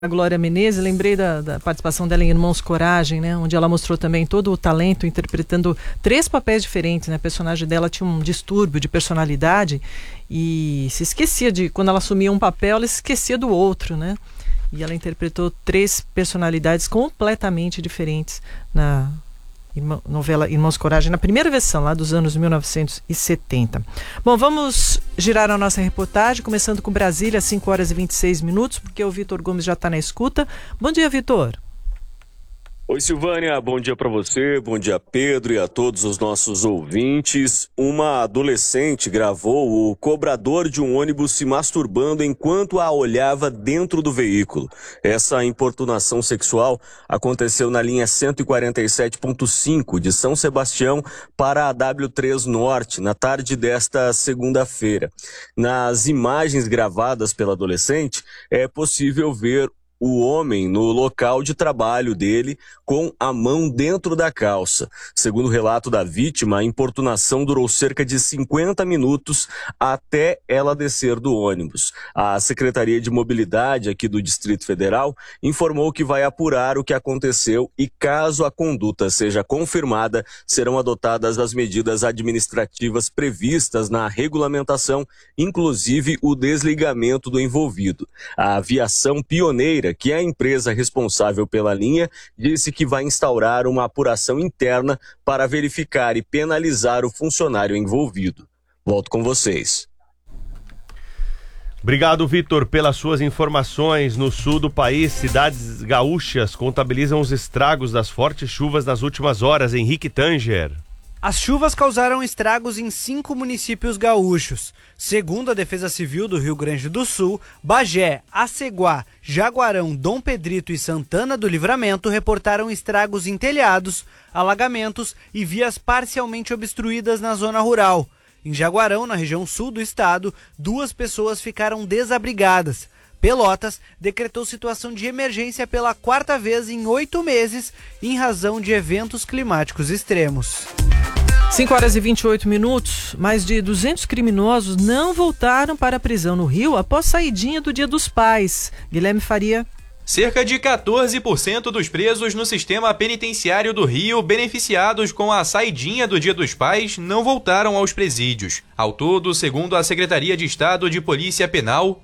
A Glória Menezes, lembrei da participação dela em Irmãos Coragem, né? Onde ela mostrou também todo o talento, interpretando 3 papéis diferentes, né? A personagem dela tinha um distúrbio de personalidade e se esquecia quando ela assumia um papel, ela se esquecia do outro, né? E ela interpretou 3 personalidades completamente diferentes na novela Irmãos Coragem, na primeira versão, lá dos anos 1970. Bom, vamos girar a nossa reportagem, começando com Brasília, às 5 horas e 26 minutos, porque o Vitor Gomes já está na escuta. Bom dia, Vitor. Oi, Silvânia, bom dia para você, bom dia, Pedro, e a todos os nossos ouvintes. Uma adolescente gravou o cobrador de um ônibus se masturbando enquanto a olhava dentro do veículo. Essa importunação sexual aconteceu na linha 147.5 de São Sebastião para a W3 Norte, na tarde desta segunda-feira. Nas imagens gravadas pela adolescente, é possível ver o homem no local de trabalho dele com a mão dentro da calça. Segundo o relato da vítima, a importunação durou cerca de 50 minutos até ela descer do ônibus. A Secretaria de Mobilidade aqui do Distrito Federal informou que vai apurar o que aconteceu e, caso a conduta seja confirmada, serão adotadas as medidas administrativas previstas na regulamentação, inclusive o desligamento do envolvido. A Aviação Pioneira, que é a empresa responsável pela linha, disse que vai instaurar uma apuração interna para verificar e penalizar o funcionário envolvido. Volto com vocês. Obrigado, Vitor, pelas suas informações. No sul do país, cidades gaúchas contabilizam os estragos das fortes chuvas nas últimas horas. Henrique Tanger. As chuvas causaram estragos em 5 municípios gaúchos. Segundo a Defesa Civil do Rio Grande do Sul, Bagé, Aceguá, Jaguarão, Dom Pedrito e Santana do Livramento reportaram estragos em telhados, alagamentos e vias parcialmente obstruídas na zona rural. Em Jaguarão, na região sul do estado, 2 pessoas ficaram desabrigadas. Pelotas decretou situação de emergência pela 4ª vez em 8 meses, em razão de eventos climáticos extremos. 5 horas e 28 minutos, mais de 200 criminosos não voltaram para a prisão no Rio após saidinha do Dia dos Pais. Guilherme Faria. Cerca de 14% dos presos no sistema penitenciário do Rio, beneficiados com a saidinha do Dia dos Pais, não voltaram aos presídios. Ao todo, segundo a Secretaria de Estado de Polícia Penal,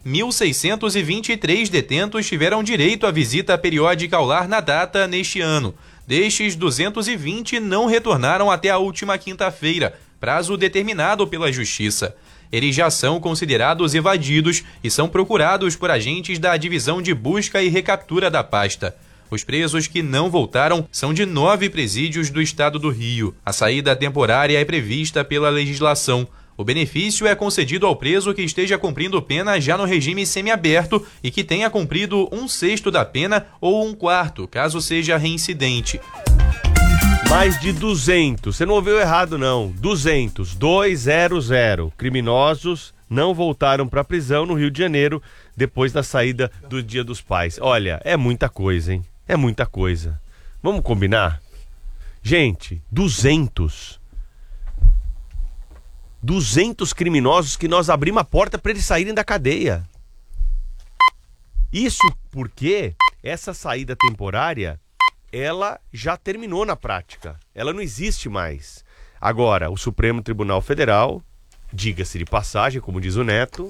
1.623 detentos tiveram direito à visita periódica ao lar na data neste ano. Destes, 220 não retornaram até a última quinta-feira, prazo determinado pela Justiça. Eles já são considerados evadidos e são procurados por agentes da Divisão de Busca e Recaptura da pasta. Os presos que não voltaram são de 9 presídios do estado do Rio. A saída temporária é prevista pela legislação. O benefício é concedido ao preso que esteja cumprindo pena já no regime semiaberto e que tenha cumprido 1/6 da pena ou 1/4, caso seja reincidente. Mais de 200, você não ouviu errado não, 200 criminosos não voltaram para a prisão no Rio de Janeiro depois da saída do Dia dos Pais. Olha, é muita coisa, hein? É muita coisa. Vamos combinar? Gente, 200 criminosos que nós abrimos a porta para eles saírem da cadeia. Isso porque essa saída temporária, ela já terminou na prática. Ela não existe mais. Agora, o Supremo Tribunal Federal, diga-se de passagem, como diz o Neto,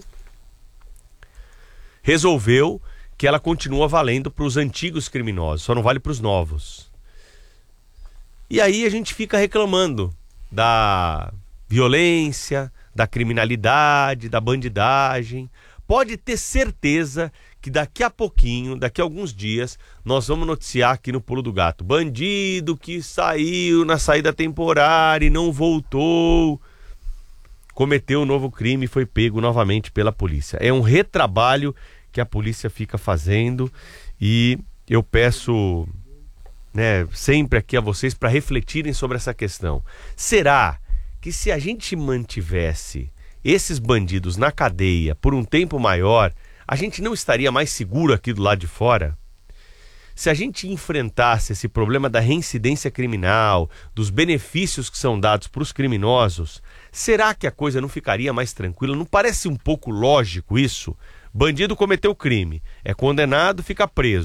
resolveu que ela continua valendo para os antigos criminosos, só não vale para os novos. E aí a gente fica reclamando da violência, da criminalidade, da bandidagem. Pode ter certeza que daqui a pouquinho, daqui a alguns dias, nós vamos noticiar aqui no Pulo do Gato. Bandido que saiu na saída temporária e não voltou, cometeu um novo crime e foi pego novamente pela polícia. É um retrabalho que a polícia fica fazendo e eu peço, sempre aqui a vocês para refletirem sobre essa questão. Será que se a gente mantivesse esses bandidos na cadeia por um tempo maior, a gente não estaria mais seguro aqui do lado de fora? Se a gente enfrentasse esse problema da reincidência criminal, dos benefícios que são dados para os criminosos, será que a coisa não ficaria mais tranquila? Não parece um pouco lógico isso? Bandido cometeu crime, é condenado, fica preso.